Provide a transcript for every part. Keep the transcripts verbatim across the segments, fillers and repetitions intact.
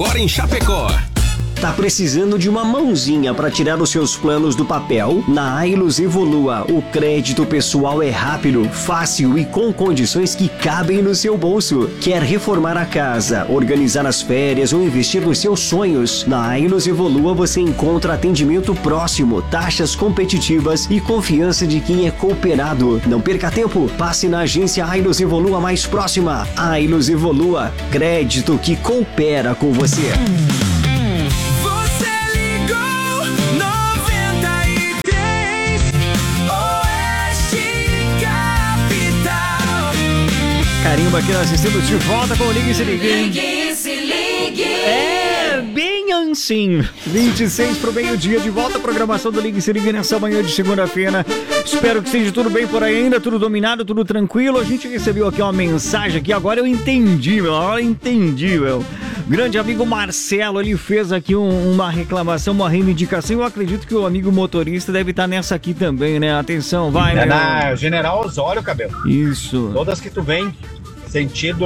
Agora em Chapecó. Tá precisando de uma mãozinha para tirar os seus planos do papel? Na Ailus Evolua, o crédito pessoal é rápido, fácil e com condições que cabem no seu bolso. Quer reformar a casa, organizar as férias ou investir nos seus sonhos? Na Ailus Evolua você encontra atendimento próximo, taxas competitivas e confiança de quem é cooperado. Não perca tempo, passe na agência Ailus Evolua mais próxima. Ailus Evolua, crédito que coopera com você. Carimba aqui, nós estamos de volta com o Ligue e Se Ligue. Ligue, se ligue. É, bem assim. vinte e seis pro meio-dia, de volta à programação do Ligue e Se Ligue nessa manhã de segunda-feira. Espero que esteja tudo bem por aí ainda, tudo dominado, tudo tranquilo. A gente recebeu aqui uma mensagem aqui, agora eu entendi, meu. Agora eu entendi, meu. Grande amigo Marcelo, ele fez aqui um, uma reclamação, uma reivindicação. Eu acredito que o amigo motorista deve estar nessa aqui também, né? Atenção, vai, né? É na General Osório, Cabelo. Isso. Todas que tu vem, sentido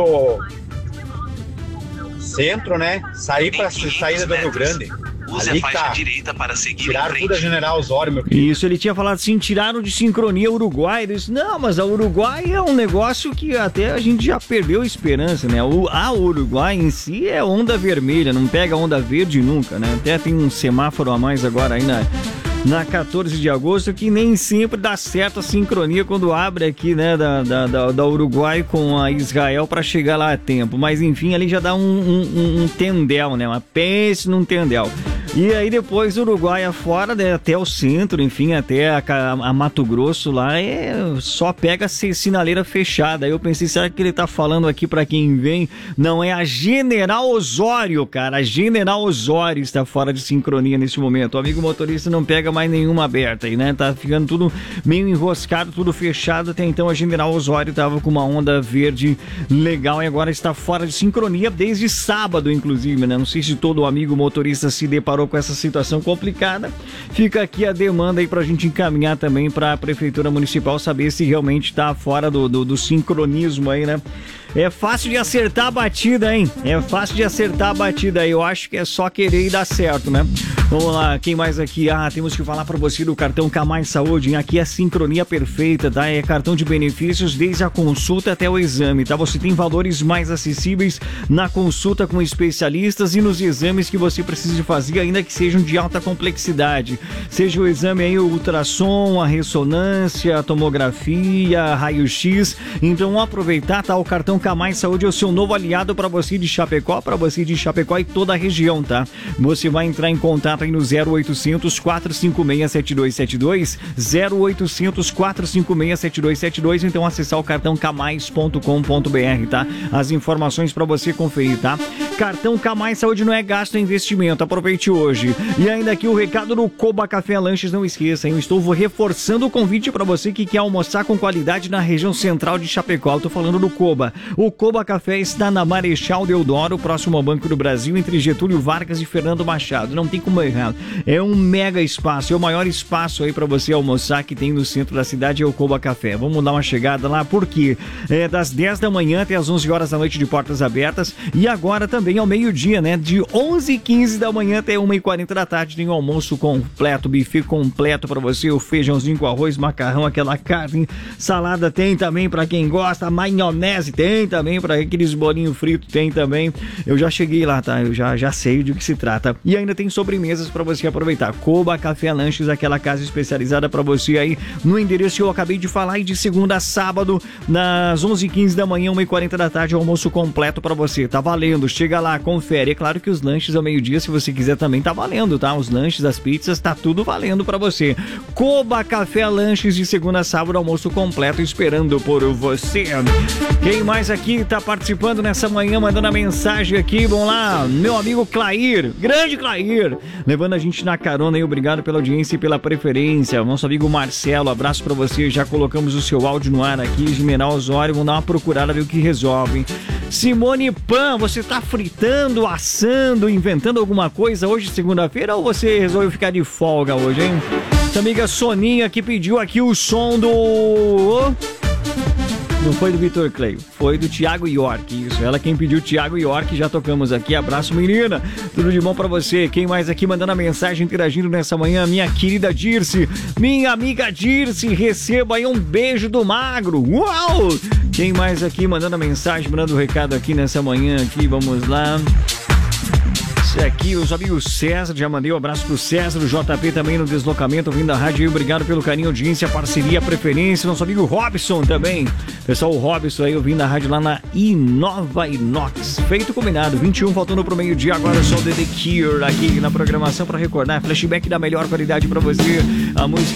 centro, né? Sair para saída do Rio Grande. Use ali a faixa tá. direita para seguir Tiraram em frente. tudo a General Osório, meu querido. Isso, ele tinha falado assim, tiraram de sincronia o Uruguai. Ele disse, não, mas a Uruguai é um negócio que até a gente já perdeu a esperança, né? O, a Uruguai em si é onda vermelha, não pega onda verde nunca, né? Até tem um semáforo a mais agora aí na... Na quatorze de agosto, que nem sempre dá certo a sincronia quando abre aqui, né, da, da, da, da Uruguai com a Israel para chegar lá a tempo. Mas enfim, ali já dá um, um, um tendel, né? Uma pense num tendel. E aí depois Uruguai afora, né, até o centro, enfim, até a, a, a Mato Grosso lá, é, só pega sinaleira fechada. Aí eu pensei, será que ele tá falando aqui para quem vem? Não, é a General Osório, cara. A General Osório está fora de sincronia nesse momento. O amigo motorista não pega mais nenhuma aberta aí, né? Tá ficando tudo meio enroscado, tudo fechado. Até então a General Osório tava com uma onda verde legal e agora está fora de sincronia desde sábado, inclusive, né? Não sei se todo amigo motorista se deparou com essa situação complicada. Fica aqui a demanda aí pra gente encaminhar também pra Prefeitura Municipal saber se realmente tá fora do, do, do sincronismo aí, né? É fácil de acertar a batida, hein? É fácil de acertar a batida aí. Eu acho que é só querer e dar certo, né? Vamos lá, quem mais aqui? Ah, temos que falar pra você do cartão Camais Saúde, hein? Aqui é a sincronia perfeita, tá? É cartão de benefícios desde a consulta até o exame, tá? Você tem valores mais acessíveis na consulta com especialistas e nos exames que você precisa fazer, ainda que sejam de alta complexidade. Seja o exame aí, o ultrassom, a ressonância, a tomografia, raio-x. Então, vamos aproveitar, tá? O cartão Camais Saúde é o seu novo aliado para você de Chapecó, para você de Chapecó e toda a região, tá? Você vai entrar em contato aí no zero oitocentos, quatrocentos e cinquenta e seis, sete dois sete dois, zero oitocentos, quatrocentos e cinquenta e seis, sete dois sete dois, então acessar o cartão camais ponto com ponto br, tá? As informações para você conferir, tá? Cartão Camais Saúde não é gasto, é investimento, aproveite hoje. E ainda aqui o recado do Coba Café Lanches, não esqueça, hein? Eu estou reforçando o convite para você que quer almoçar com qualidade na região central de Chapecó. Eu tô falando do Coba. O Coba Café está na Marechal Deodoro, próximo ao Banco do Brasil, entre Getúlio Vargas e Fernando Machado. Não tem como errar. É um mega espaço, é o maior espaço aí para você almoçar que tem no centro da cidade, é o Coba Café. Vamos dar uma chegada lá, porque é das dez da manhã até as onze horas da noite de portas abertas, e agora também ao meio-dia, né? De onze e quinze da manhã até uma e quarenta da tarde tem o almoço completo, buffet completo para você, o feijãozinho com arroz, macarrão, aquela carne, salada tem também para quem gosta, maionese tem também para aqueles bolinhos fritos, tem também. Eu já cheguei lá, tá? Eu já, já sei de que se trata. E ainda tem sobremesas para você aproveitar. Coba Café Lanches, aquela casa especializada para você aí no endereço que eu acabei de falar, e de segunda a sábado, nas onze e quinze da manhã, uma e quarenta da tarde, almoço completo para você. Tá valendo, chega lá, confere. É claro que os lanches ao meio-dia, se você quiser também, tá valendo, tá? Os lanches, as pizzas, tá tudo valendo para você. Coba Café Lanches, de segunda a sábado, almoço completo esperando por você. Quem mais aqui tá participando nessa manhã, mandando a mensagem aqui? Vamos lá, meu amigo Clair, grande Clair, levando a gente na carona aí. Obrigado pela audiência e pela preferência. Nosso amigo Marcelo, abraço pra você. Já colocamos o seu áudio no ar aqui, General Osório. Vamos dar uma procurada, ver o que resolve. Simone Pan, você tá fritando, assando, inventando alguma coisa hoje, segunda-feira, ou você resolveu ficar de folga hoje, hein? Essa amiga Soninha que pediu aqui o som do... Não foi do Vitor Clay, foi do Thiago York. Isso, ela quem pediu Thiago York, já tocamos aqui. Abraço, menina. Tudo de bom pra você. Quem mais aqui mandando a mensagem, interagindo nessa manhã? Minha querida Dirce, minha amiga Dirce, receba aí um beijo do Magro. Uau! Quem mais aqui mandando a mensagem, mandando o recado aqui nessa manhã aqui? Vamos lá. Aqui, os amigos César, já mandei um abraço pro César, o J P também no deslocamento, ouvindo a rádio. Obrigado pelo carinho, audiência, parceria, preferência. Nosso amigo Robson também. Pessoal, o Robson aí ouvindo a rádio lá na Inova Inox. Feito combinado, vinte e um faltando pro meio-dia. Agora só o The Cure aqui na programação para recordar. Flashback da melhor qualidade para você. A música